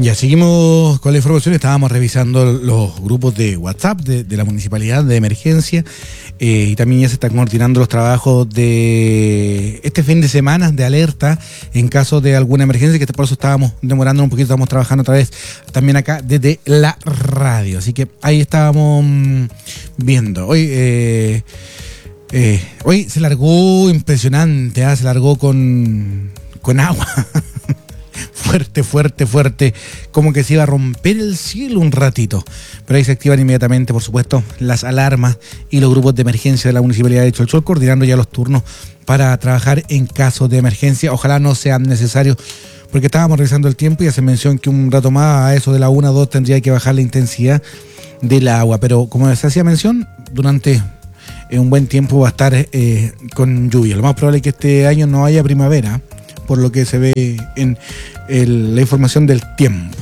Ya seguimos con la información. Estábamos revisando los grupos de WhatsApp de la municipalidad de emergencia y también ya se están coordinando los trabajos de este fin de semana de alerta en caso de alguna emergencia, que por eso estábamos demorando un poquito, estamos trabajando otra vez también acá desde la radio. Así que ahí estábamos viendo. Hoy se largó impresionante, se largó con agua. Fuerte, como que se iba a romper el cielo un ratito. Pero ahí se activan inmediatamente, por supuesto, las alarmas y los grupos de emergencia de la Municipalidad de Cholchol, coordinando ya los turnos para trabajar en caso de emergencia. Ojalá no sean necesarios, porque estábamos revisando el tiempo y hace mención que un rato más, a eso de la 1 o 2, tendría que bajar la intensidad del agua. Pero como se hacía mención, durante un buen tiempo va a estar con lluvia. Lo más probable es que este año no haya primavera, por lo que se ve en la información del tiempo.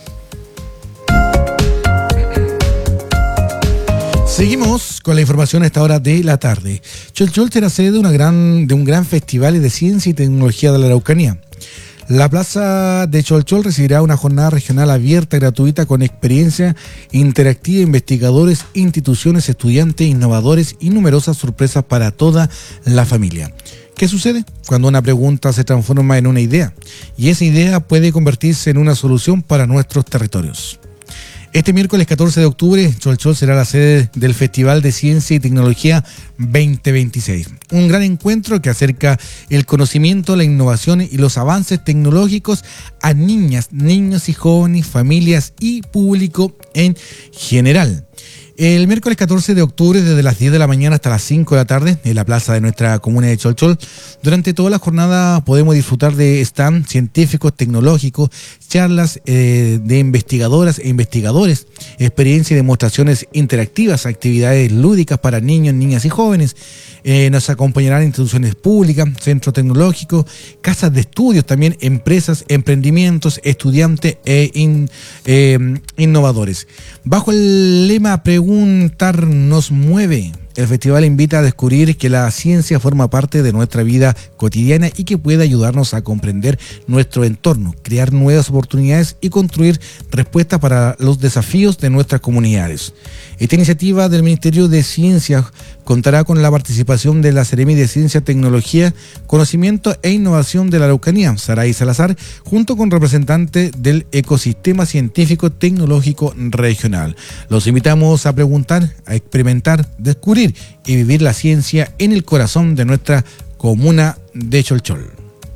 Seguimos con la información a esta hora de la tarde. Cholchol será sede de un gran festival de ciencia y tecnología de la Araucanía. La plaza de Cholchol recibirá una jornada regional abierta, gratuita, con experiencia interactiva, investigadores, instituciones, estudiantes, innovadores y numerosas sorpresas para toda la familia. ¿Qué sucede cuando una pregunta se transforma en una idea? Y esa idea puede convertirse en una solución para nuestros territorios. Este miércoles 14 de octubre, Cholchol será la sede del Festival de Ciencia y Tecnología 2026. Un gran encuentro que acerca el conocimiento, la innovación y los avances tecnológicos a niñas, niños y jóvenes, familias y público en general. El miércoles 14 de octubre, desde las 10 de la mañana hasta las 5 de la tarde, en la plaza de nuestra comuna de Cholchol, durante toda la jornada podemos disfrutar de stand científicos, tecnológicos, charlas de investigadoras e investigadores, experiencias y demostraciones interactivas, actividades lúdicas para niños, niñas y jóvenes. Nos acompañarán instituciones públicas, centros tecnológicos, casas de estudios, también empresas, emprendimientos, estudiantes e innovadores. Bajo el lema Preguntar nos mueve, el festival invita a descubrir que la ciencia forma parte de nuestra vida cotidiana y que puede ayudarnos a comprender nuestro entorno, crear nuevas oportunidades y construir respuestas para los desafíos de nuestras comunidades. Esta iniciativa del Ministerio de Ciencia contará con la participación de la Seremi de Ciencia, Tecnología, Conocimiento e Innovación de la Araucanía, Saray Salazar, junto con representantes del ecosistema científico tecnológico regional. Los invitamos a preguntar, a experimentar, descubrir y vivir la ciencia en el corazón de nuestra comuna de Cholchol.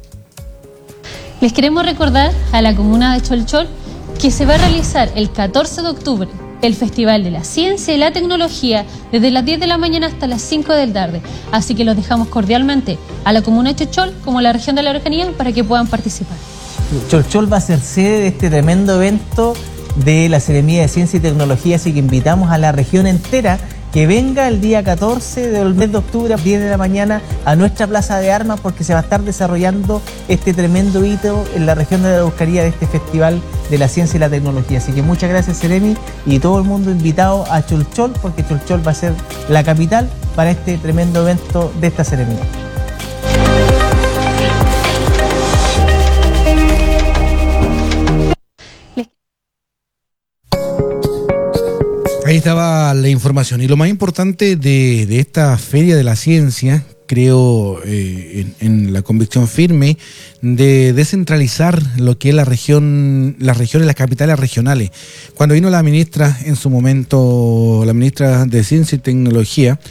Les queremos recordar a la comuna de Cholchol que se va a realizar el 14 de octubre el Festival de la Ciencia y la Tecnología desde las 10 de la mañana hasta las 5 de la tarde. Así que los dejamos cordialmente a la comuna de Cholchol como a la región de la Araucanía para que puedan participar. Cholchol va a ser sede de este tremendo evento de la Seremi de Ciencia y Tecnología, así que invitamos a la región entera que venga el día 14 del mes de octubre a 10 de la mañana a nuestra Plaza de Armas, porque se va a estar desarrollando este tremendo hito en la región de la Araucanía de este Festival de la Ciencia y la Tecnología. Así que muchas gracias, Seremi, y todo el mundo invitado a Cholchol, porque Cholchol va a ser la capital para este tremendo evento de esta Seremi. Ahí estaba la información. Y lo más importante de esta Feria de la Ciencia, creo, en la convicción firme de descentralizar lo que es las regiones, las capitales regionales. Cuando vino la ministra en su momento, la ministra de Ciencia y Tecnología,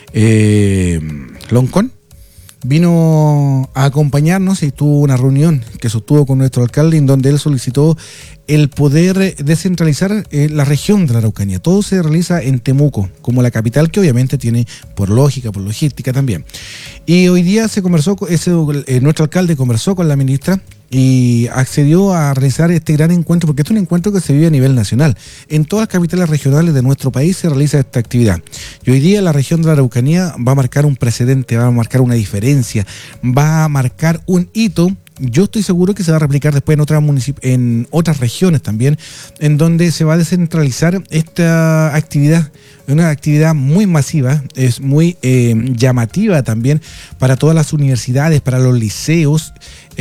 Loncón, vino a acompañarnos y tuvo una reunión que sostuvo con nuestro alcalde en donde él solicitó el poder descentralizar la región de la Araucanía. Todo se realiza en Temuco, como la capital, que obviamente tiene por lógica, por logística también. Y hoy día se conversó, nuestro alcalde conversó con la ministra y accedió a realizar este gran encuentro, porque este es un encuentro que se vive a nivel nacional. En todas las capitales regionales de nuestro país se realiza esta actividad. Y hoy día la región de la Araucanía va a marcar un precedente, va a marcar una diferencia, va a marcar un hito. Yo estoy seguro que se va a replicar después en otras regiones también, en donde se va a descentralizar esta actividad, una actividad muy masiva, es muy llamativa también para todas las universidades, para los liceos,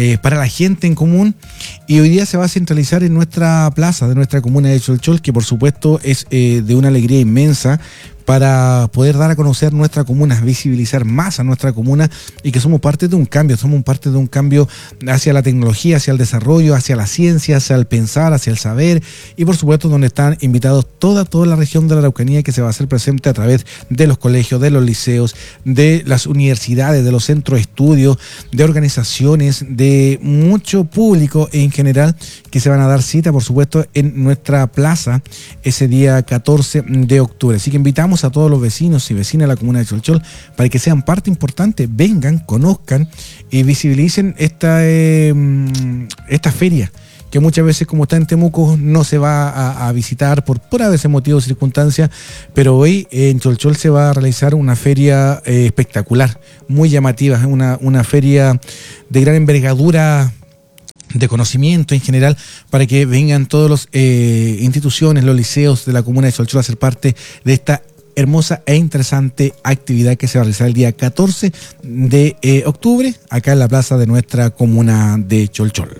para la gente en común, y hoy día se va a centralizar en nuestra plaza de nuestra comuna de Cholchol, que por supuesto es de una alegría inmensa para poder dar a conocer nuestra comuna, visibilizar más a nuestra comuna, y que somos parte de un cambio hacia la tecnología, hacia el desarrollo, hacia la ciencia, hacia el pensar, hacia el saber, y por supuesto donde están invitados toda la región de la Araucanía, que se va a hacer presente a través de los colegios, de los liceos, de las universidades, de los centros de estudio, de organizaciones, de mucho público en general, que se van a dar cita, por supuesto, en nuestra plaza ese día 14 de octubre. Así que invitamos a todos los vecinos y vecinas de la comuna de Cholchol para que sean parte importante, vengan, conozcan y visibilicen esta feria, que muchas veces, como está en Temuco, no se va a visitar por a veces motivos o circunstancias, pero hoy en Cholchol se va a realizar una feria espectacular, muy llamativa, una feria de gran envergadura de conocimiento en general, para que vengan todas las instituciones, los liceos de la comuna de Cholchol a ser parte de esta hermosa e interesante actividad que se va a realizar el día 14 de octubre, acá en la plaza de nuestra comuna de Cholchol.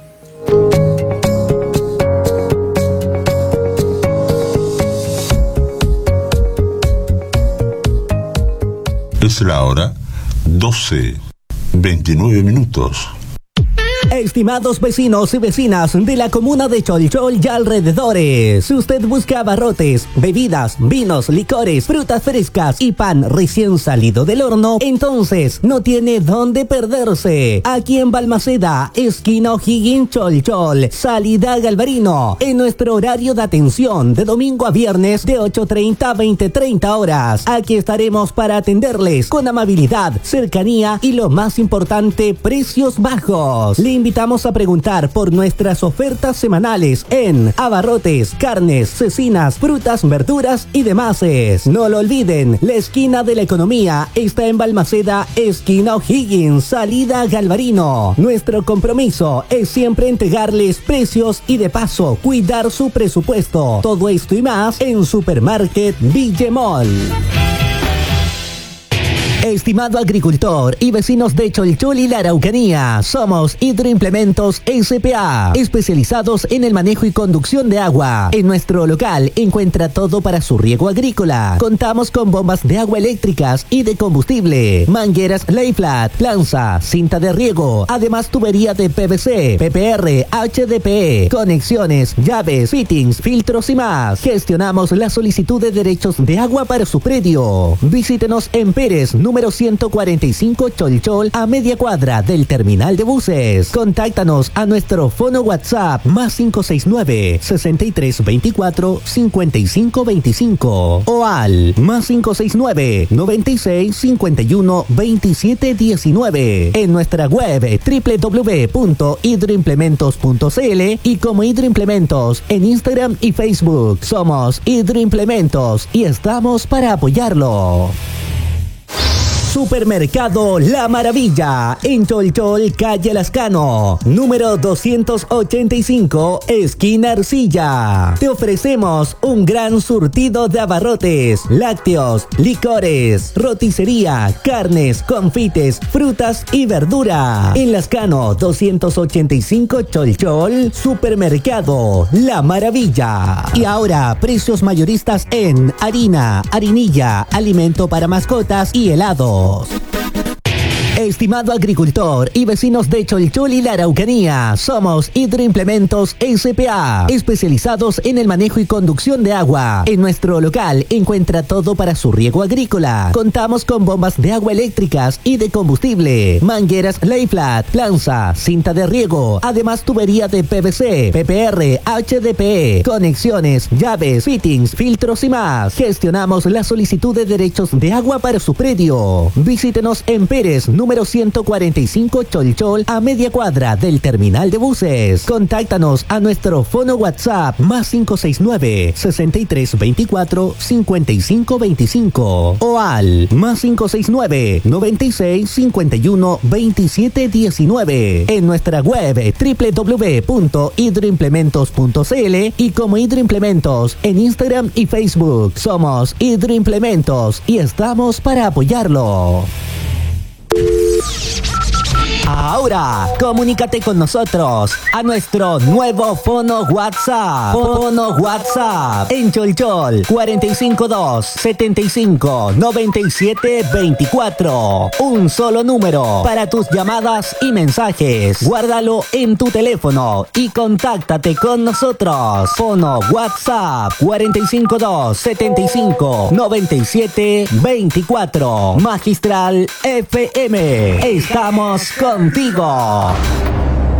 Es la hora 12:29. Estimados vecinos y vecinas de la comuna de Cholchol y alrededores, si usted busca abarrotes, bebidas, vinos, licores, frutas frescas y pan recién salido del horno, entonces no tiene dónde perderse. Aquí en Balmaceda, esquina O'Higgins, Cholchol, salida Galvarino, en nuestro horario de atención de domingo a viernes de 8:30 a 20:30 horas. Aquí estaremos para atenderles con amabilidad, cercanía y lo más importante, precios bajos. Le invitamos a preguntar por nuestras ofertas semanales en abarrotes, carnes, cecinas, frutas, verduras y demás. No lo olviden, la esquina de la economía está en Balmaceda, esquina O'Higgins, salida Galvarino. Nuestro compromiso es siempre entregarles precios y de paso cuidar su presupuesto. Todo esto y más en Supermarket Villemol. Estimado agricultor y vecinos de Cholchol y la Araucanía, somos Hidroimplementos S.p.A., especializados en el manejo y conducción de agua. En nuestro local encuentra todo para su riego agrícola. Contamos con bombas de agua eléctricas y de combustible, mangueras Layflat, planza, cinta de riego, además tubería de PVC, PPR, HDPE, conexiones, llaves, fittings, filtros y más. Gestionamos la solicitud de derechos de agua para su predio. Visítenos en Pérez, número 145 Cholchol, a media cuadra del terminal de buses. Contáctanos a nuestro fono WhatsApp más 569-6324-5525 o al más 569-9651-2719. En nuestra web www.hidroimplementos.cl y como Hidroimplementos en Instagram y Facebook. Somos Hidroimplementos y estamos para apoyarlo. Supermercado La Maravilla, en Cholchol, calle Lascano, número 285, esquina Arcilla. Te ofrecemos un gran surtido de abarrotes, lácteos, licores, roticería, carnes, confites, frutas y verdura. En Lascano 285 Cholchol, Supermercado La Maravilla. Y ahora, precios mayoristas en harina, harinilla, alimento para mascotas y helado. Estimado agricultor y vecinos de Cholchol y la Araucanía, somos Hidroimplementos S.p.A., especializados en el manejo y conducción de agua. En nuestro local encuentra todo para su riego agrícola. Contamos con bombas de agua eléctricas y de combustible, mangueras Layflat, planza, cinta de riego, además tubería de PVC, PPR, HDPE, conexiones, llaves, fittings, filtros y más. Gestionamos la solicitud de derechos de agua para su predio. Visítenos en Pérez, número 145 Cholchol, a media cuadra del terminal de buses. Contáctanos a nuestro fono WhatsApp más 569-6324-5525 o al más 569-9651-2719. En nuestra web www.hidroimplementos.cl y como Hidroimplementos en Instagram y Facebook. Somos Hidroimplementos y estamos para apoyarlo. Ahora, comunícate con nosotros a nuestro nuevo fono WhatsApp. Fono WhatsApp en Cholchol 452 75 97 24. Un solo número para tus llamadas y mensajes. Guárdalo en tu teléfono y contáctate con nosotros. Fono WhatsApp 452 75 97 24. Magistral FM. Estamos contigo.